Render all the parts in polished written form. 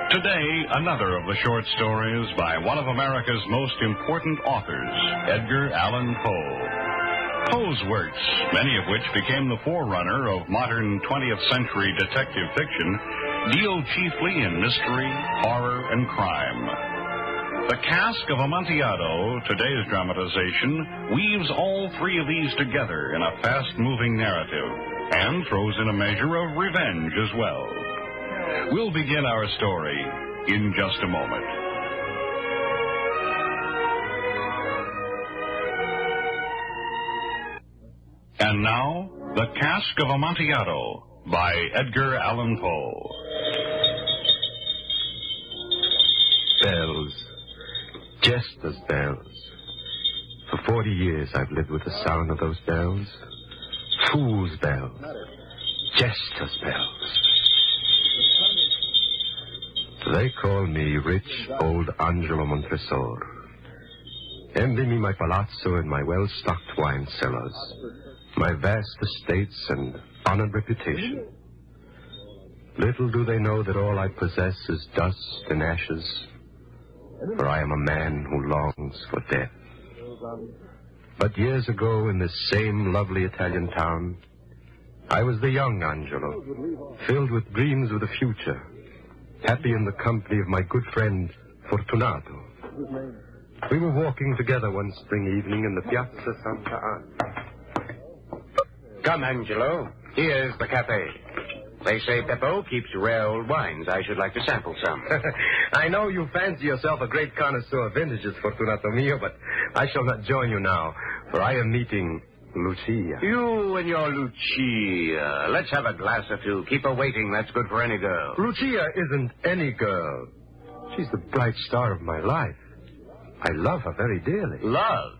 Today, another of the short stories by one of America's most important authors, Edgar Allan Poe. Poe's works, many of which became the forerunner of modern 20th century detective fiction, deal chiefly in mystery, horror, and crime. The Cask of Amontillado, today's dramatization, weaves all three of these together in a fast-moving narrative and throws in a measure of revenge as well. We'll begin our story in just a moment. And now, The Cask of Amontillado by Edgar Allan Poe. Bells. Just as bells. For 40 years I've lived with the sound of those bells. Fool's bells. Jester's bells. They call me rich old Angelo Montresor. Envy me my palazzo and my well-stocked wine cellars, my vast estates and honored reputation. Little do they know that all I possess is dust and ashes, for I am a man who longs for death. But years ago, in this same lovely Italian town, I was the young Angelo, filled with dreams of the future, happy in the company of my good friend, Fortunato. We were walking together one spring evening in the Piazza Santa Anna. Come, Angelo. Here's the cafe. They say Beppo keeps rare old wines. I should like to sample some. I know you fancy yourself a great connoisseur of vintages, Fortunato mio, but I shall not join you now, for I am meeting Lucia. You and your Lucia. Let's have a glass or two. Keep her waiting. That's good for any girl. Lucia isn't any girl. She's the bright star of my life. I love her very dearly. Love?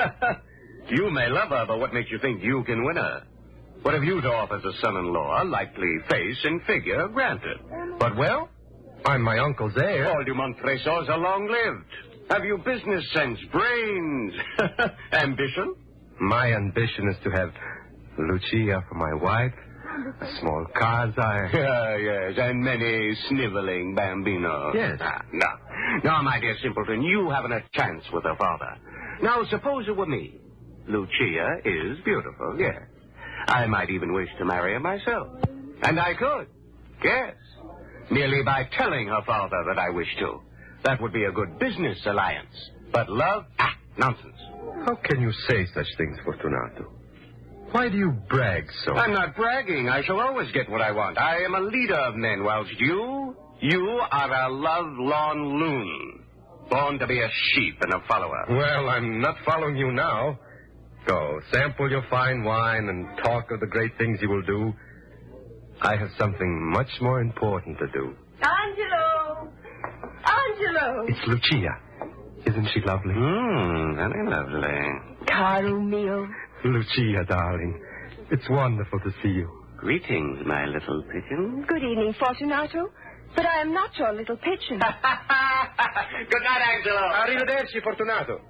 You may love her, but what makes you think you can win her? What have you to offer as a son-in-law? Likely face and figure, granted. But, well? I'm my uncle's heir. All you Montresors are long-lived. Have you business sense, brains, ambition? My ambition is to have Lucia for my wife, a small Kazai. Yes, and many sniveling bambinos. Yes. No, my dear simpleton, you haven't a chance with her father. Now, suppose it were me. Lucia is beautiful, yes. I might even wish to marry her myself. And I could, yes. Merely by telling her father that I wish to. That would be a good business alliance. But love? Nonsense. How can you say such things, Fortunato? Why do you brag so? I'm not bragging. I shall always get what I want. I am a leader of men, whilst you are a love-lorn loon. Born to be a sheep and a follower. Well, I'm not following you now. Go, sample your fine wine and talk of the great things you will do. I have something much more important to do. Angelo! Angelo! It's Lucia. Isn't she lovely? Very lovely. Caro mio. Lucia, darling. It's wonderful to see you. Greetings, my little pigeon. Good evening, Fortunato. But I am not your little pigeon. Good night, Angelo. Arrivederci, Fortunato.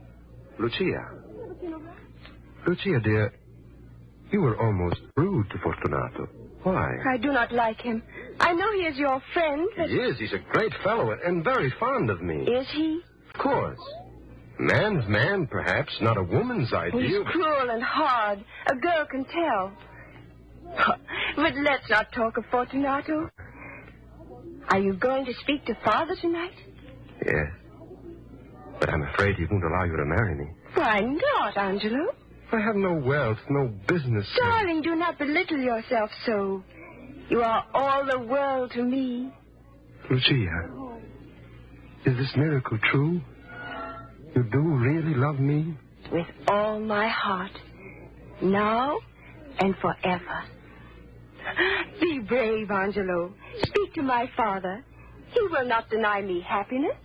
Lucia, dear, you were almost rude to Fortunato. Why? I do not like him. I know he is your friend, but... He is. He's a great fellow and very fond of me. Is he? Of course. Man's man, perhaps, not a woman's ideal. He's cruel and hard. A girl can tell. But let's not talk of Fortunato. Are you going to speak to Father tonight? Yes. But I'm afraid he won't allow you to marry me. Why not, Angelo? I have no wealth, no business. Darling, do not belittle yourself so. You are all the world to me. Lucia, is this miracle true? You do really love me? With all my heart. Now and forever. Be brave, Angelo. Speak to my father. He will not deny me happiness.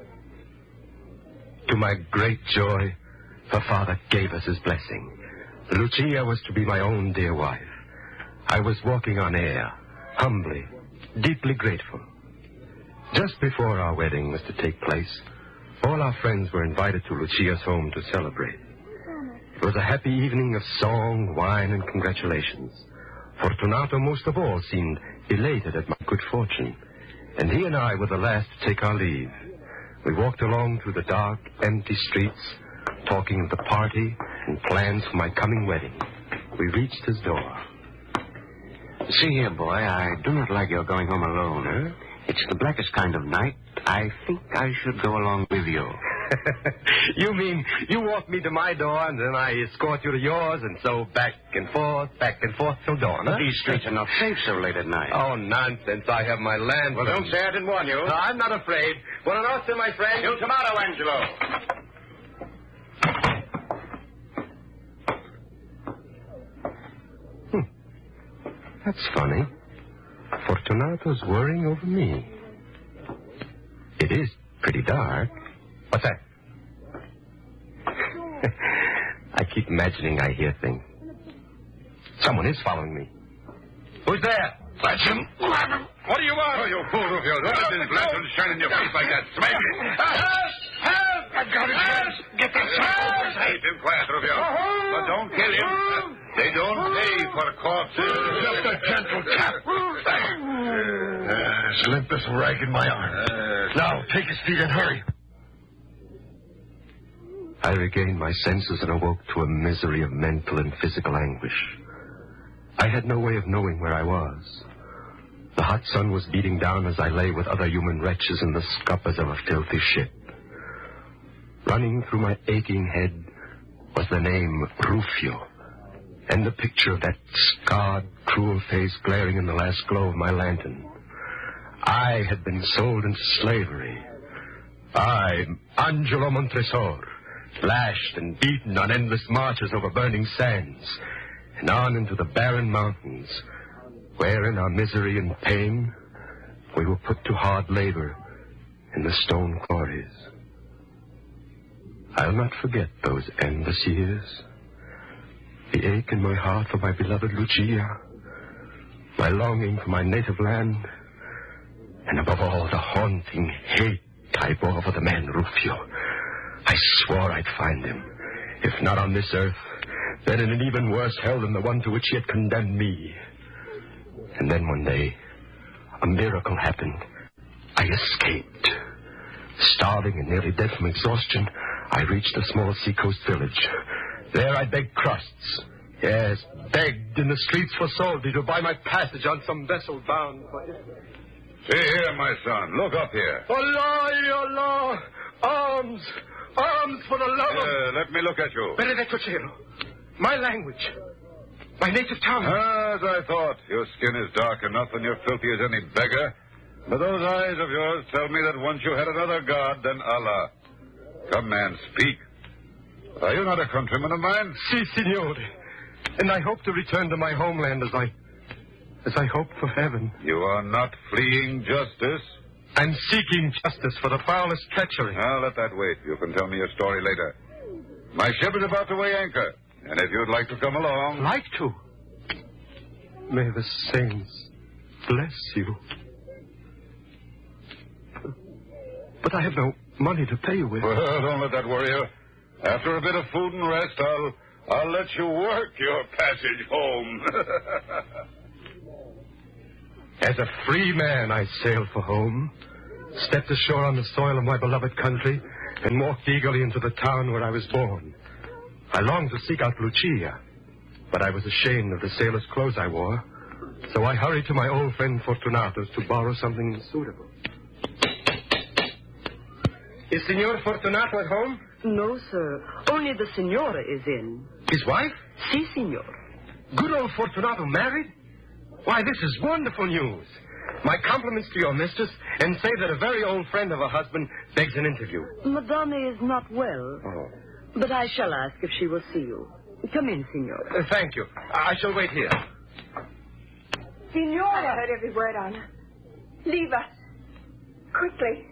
To my great joy, her father gave us his blessing. Lucia was to be my own dear wife. I was walking on air, humbly, deeply grateful. Just before our wedding was to take place, all our friends were invited to Lucia's home to celebrate. It was a happy evening of song, wine, and congratulations. Fortunato, most of all, seemed elated at my good fortune. and he and I were the last to take our leave. We walked along through the dark, empty streets, talking of the party and plans for my coming wedding. We reached his door. See here, boy, I do not like your going home alone. Huh? It's the blackest kind of night. I think I should go along with you. You mean you walk me to my door and then I escort you to yours and so back and forth till dawn, huh? These streets are not safe so late at night. Oh, nonsense. I have my land. Well, don't say I didn't warn you. I'm not afraid. Buona notte, my friend. Il tomato, Angelo. That's funny. Fortunato's worrying over me. It is pretty dark. What's that? I keep imagining I hear things. Someone is following me. Who's there? Catch him. Grab him. What do you want? Oh, you fool, Rufio. Don't let this lantern shine in your face like that. Smack it. Help! I've got it. Get that son over his head. Keep him quiet, Rufio. But don't kill him. They don't pay for corpses. Just a gentle tap. It's limp as a rag in my arm. Now, take his feet and hurry. I regained my senses and awoke to a misery of mental and physical anguish. I had no way of knowing where I was. The hot sun was beating down as I lay with other human wretches in the scuppers of a filthy ship. Running through my aching head was the name Rufio, and the picture of that scarred, cruel face glaring in the last glow of my lantern. I had been sold into slavery. I, Angelo Montresor, lashed and beaten on endless marches over burning sands, and on into the barren mountains, where in our misery and pain, we were put to hard labor in the stone quarries. I'll not forget those endless years. The ache in my heart for my beloved Lucia, my longing for my native land, and above all, the haunting hate I bore for the man Rufio. I swore I'd find him, if not on this earth, then in an even worse hell than the one to which he had condemned me. And then one day, a miracle happened. I escaped. Starving and nearly dead from exhaustion, I reached a small seacoast village. There I begged crusts. Yes, begged in the streets for soldi to buy my passage on some vessel bound for Italy. See here, my son. Look up here. Allah, Allah! Arms! Arms for the love of... Let me look at you. Benedetto Cielo. My language. My native tongue. As I thought. Your skin is dark enough and you're filthy as any beggar. But those eyes of yours tell me that once you had another god than Allah. Come, man, speak. Are you not a countryman of mine? Si, signore. And I hope to return to my homeland as I hope for heaven. You are not fleeing justice. I'm seeking justice for the foulest treachery. I'll let that wait. You can tell me your story later. My ship is about to weigh anchor. And if you'd like to come along... Like to? May the saints bless you. But I have no money to pay you with. Well, don't let that worry you. After a bit of food and rest, I'll let you work your passage home. As a free man, I sailed for home, stepped ashore on the soil of my beloved country, and walked eagerly into the town where I was born. I longed to seek out Lucia, but I was ashamed of the sailor's clothes I wore, so I hurried to my old friend Fortunato's to borrow something suitable. Is Signor Fortunato at home? No, sir. Only the Signora is in. His wife? Si, Signor. Good old Fortunato married? Why, this is wonderful news. My compliments to your mistress, and say that a very old friend of her husband begs an interview. Madame is not well. Oh. But I shall ask if she will see you. Come in, Signor. Thank you. I shall wait here. Signora. I heard every word, Anna. Leave us. Quickly.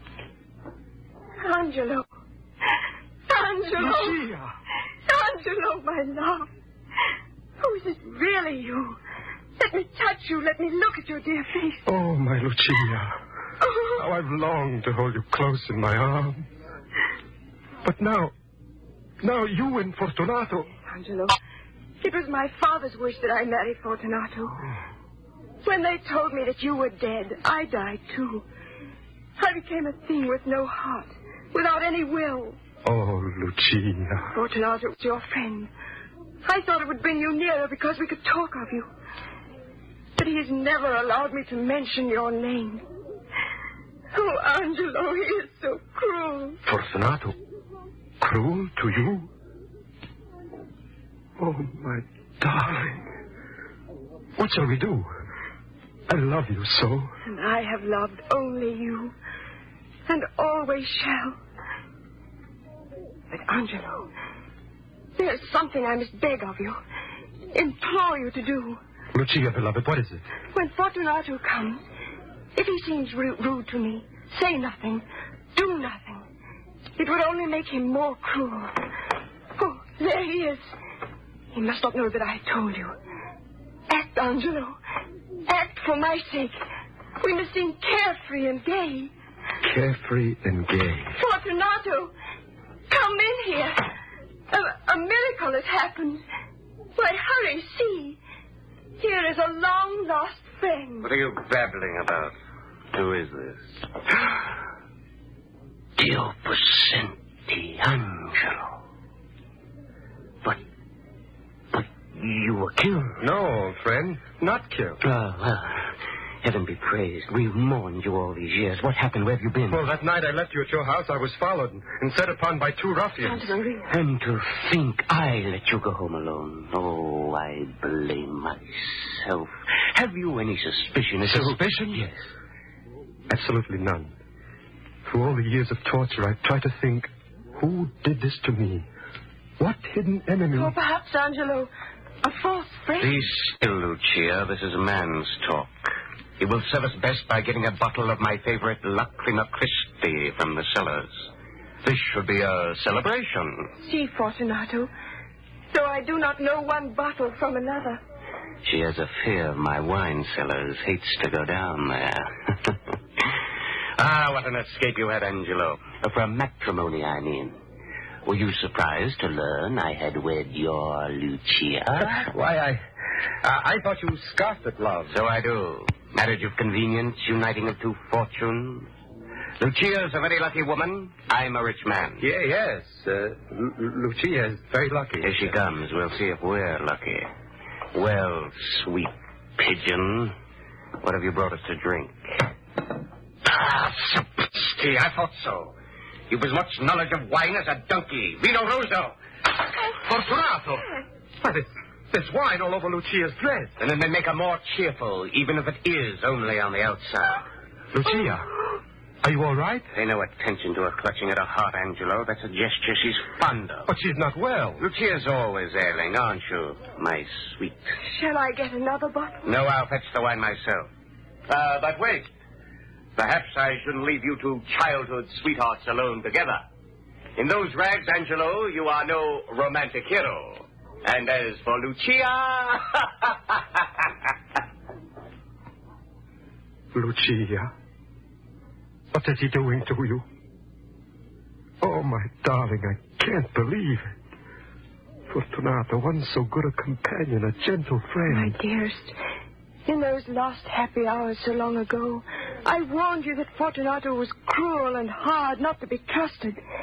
Angelo. Angelo. Lucia. Angelo, my love. Oh, is it really you? Let me touch you. Let me look at your dear face. Oh, my Lucia. Oh. How I've longed to hold you close in my arms. But now you and Fortunato... Angelo, it was my father's wish that I marry Fortunato. When they told me that you were dead, I died too. I became a thing with no heart, without any will. Oh, Lucia. Fortunato was your friend. I thought it would bring you nearer because we could talk of you. But he has never allowed me to mention your name. Oh, Angelo, he is so cruel. Fortunato? Cruel to you? Oh, my darling. What shall we do? I love you so. And I have loved only you. And always shall. But, Angelo, there is something I must beg of you. Implore you to do. Lucia, beloved, what is it? When Fortunato comes, if he seems rude to me, say nothing. Do nothing. It would only make him more cruel. Oh, there he is. He must not know that I told you. Act, Angelo. Act for my sake. We must seem carefree and gay. Carefree and gay. Fortunato, come in here. A miracle has happened. Why, hurry, see. Here is a long-lost friend. What are you babbling about? Who is this? Dio Possenti, Angelo. But you were killed. No, friend, not killed. Well, heaven be praised. We've mourned you all these years. What happened? Where have you been? Well, that night I left you at your house, I was followed and set upon by two ruffians. And to think I let you go home alone. Oh, I blame myself. Have you any suspicion as to... Suspicion? Yes. Absolutely none. Through all the years of torture, I've tried to think, who did this to me? What hidden enemy? Or perhaps, Angelo, a false friend. Be still, Lucia. This is man's talk. He will serve us best by getting a bottle of my favorite Lacrima Christi from the cellars. This should be a celebration. See, Fortunato, though I do not know one bottle from another. She has a fear my wine cellars hates to go down there. Ah, what an escape you had, Angelo. From matrimony, I mean. Were you surprised to learn I had wed your Lucia? Why, I thought you scoffed at love. So I do. Marriage of convenience, uniting of two fortunes. Lucia's a very lucky woman. I'm a rich man. Yes. Lucia is very lucky. Here she comes. We'll see if we're lucky. Well, sweet pigeon, what have you brought us to drink? Ah, sapristi, I thought so. You've as much knowledge of wine as a donkey. Vino Rosso. Fortunato! Why, there's wine all over Lucia's dress. And then they make her more cheerful, even if it is only on the outside. Lucia, are you all right? Pay no attention to her clutching at her heart, Angelo. That's a gesture she's fond of. But she's not well. Lucia's always ailing, aren't you, my sweet? Shall I get another bottle? No, I'll fetch the wine myself. But wait. Perhaps I shouldn't leave you two childhood sweethearts alone together. In those rags, Angelo, you are no romantic hero. And as for Lucia... Lucia, what is he doing to you? Oh, my darling, I can't believe it. Fortunato, one so good a companion, a gentle friend. My dearest, in those lost happy hours so long ago, I warned you that Fortunato was cruel and hard, not to be trusted.